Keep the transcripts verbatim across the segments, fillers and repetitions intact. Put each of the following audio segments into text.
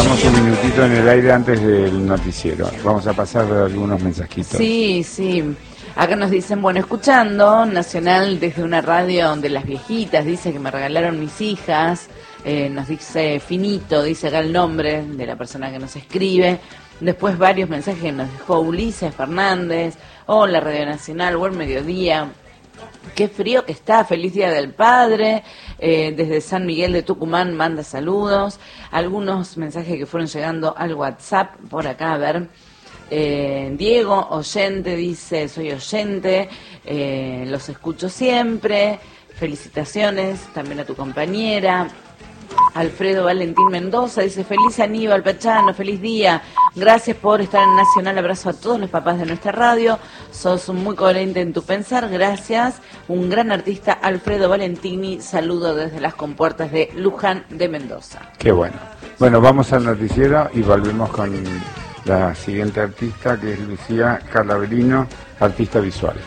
Estamos un minutito en el aire antes del noticiero. Vamos a pasar algunos mensajitos. Sí, sí. Acá nos dicen, bueno, escuchando Nacional desde una radio de las viejitas, dice que me regalaron mis hijas, eh, nos dice Finito, dice acá el nombre de la persona que nos escribe. Después varios mensajes que nos dejó Ulises Fernández. Hola Radio Nacional, buen mediodía. Qué frío que está, feliz Día del Padre. Eh, desde San Miguel de Tucumán manda saludos. Algunos mensajes que fueron llegando al WhatsApp por acá, a ver. Eh, Diego, oyente, dice, soy oyente, eh, los escucho siempre. Felicitaciones también a tu compañera. Alfredo Valentín Mendoza dice, feliz Aníbal Pachano, feliz día, gracias por estar en Nacional, abrazo a todos los papás de nuestra radio, sos muy coherente en tu pensar, gracias, un gran artista Alfredo Valentini, saludo desde las compuertas de Luján de Mendoza. Qué bueno. Bueno, vamos al noticiero y volvemos con la siguiente artista, que es Lucía Calabrino, artista visual.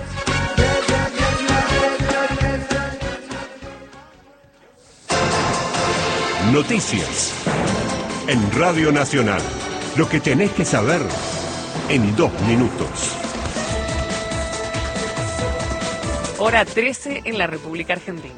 Noticias en Radio Nacional. Lo que tenés que saber en dos minutos. Hora trece en la República Argentina.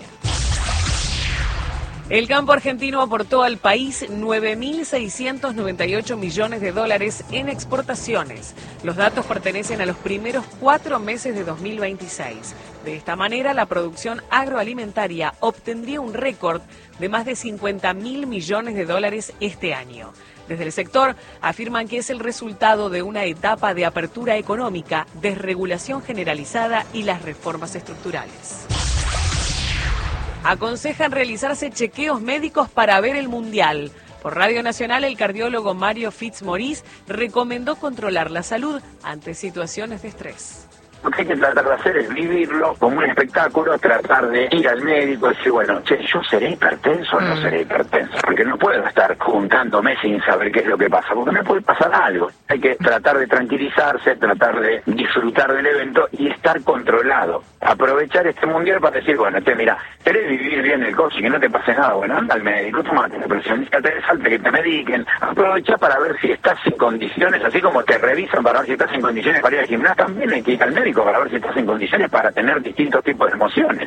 El campo argentino aportó al país nueve mil seiscientos noventa y ocho millones de dólares en exportaciones. Los datos pertenecen a los primeros cuatro meses de dos mil veintiséis. De esta manera, la producción agroalimentaria obtendría un récord de más de cincuenta mil millones de dólares este año. Desde el sector afirman que es el resultado de una etapa de apertura económica, desregulación generalizada y las reformas estructurales. Aconsejan realizarse chequeos médicos para ver el Mundial. Por Radio Nacional, el cardiólogo Mario Fitzmaurice recomendó controlar la salud ante situaciones de estrés. Lo que hay que tratar de hacer es vivirlo como un espectáculo, tratar de ir al médico y decir, bueno, che, ¿yo seré hipertenso o no seré hipertenso? Porque no puedo estar juntándome sin saber qué es lo que pasa, porque me puede pasar algo. Hay que tratar de tranquilizarse, tratar de disfrutar del evento y estar controlado. Aprovechar este mundial para decir, bueno, te mira, querés vivir bien el coche y que no te pase nada, bueno, anda al médico, tomate la presión, te falta que te mediquen. Aprovecha para ver si estás en condiciones, así como te revisan para ver si estás en condiciones para ir al gimnasio, también hay que ir al médico para ver si estás en condiciones para tener distintos tipos de emociones.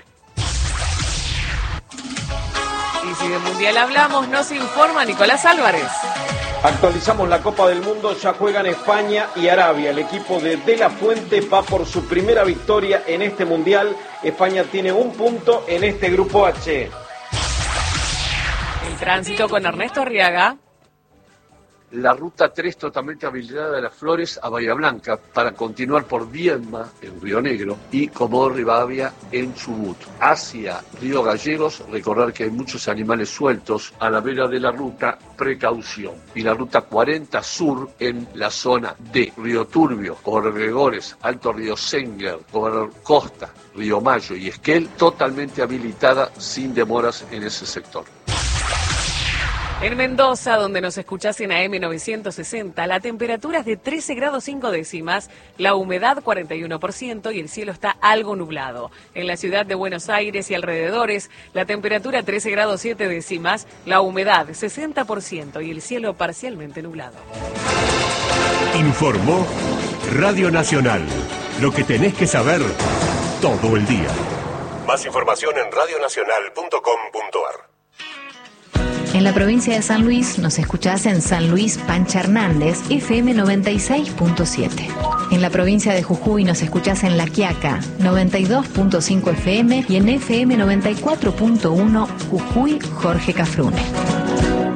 Y si de Mundial hablamos, nos informa Nicolás Álvarez. Actualizamos la Copa del Mundo, ya juegan España y Arabia. El equipo de De La Fuente va por su primera victoria en este Mundial. España tiene un punto en este grupo H. El tránsito con Ernesto Arriaga. La ruta tres totalmente habilitada de Las Flores a Bahía Blanca para continuar por Viedma en Río Negro y Comodoro Rivadavia en Chubut. Hacia Río Gallegos, recordar que hay muchos animales sueltos a la vera de la ruta, precaución. Y la ruta cuarenta sur en la zona de Río Turbio, Gregores, Alto Río Senger, Costa, Río Mayo y Esquel, totalmente habilitada sin demoras en ese sector. En Mendoza, donde nos escuchás en A M novecientos sesenta, la temperatura es de trece grados cinco décimas, la humedad cuarenta y uno por ciento y el cielo está algo nublado. En la ciudad de Buenos Aires y alrededores, la temperatura trece grados siete décimas, la humedad sesenta por ciento y el cielo parcialmente nublado. Informó Radio Nacional. Lo que tenés que saber todo el día. Más información en radio nacional punto com punto a r. En la provincia de San Luis nos escuchás en San Luis Pancha Hernández, F M noventa y seis punto siete. En la provincia de Jujuy nos escuchás en La Quiaca, noventa y dos punto cinco F M y en F M noventa y cuatro punto uno Jujuy Jorge Cafrune.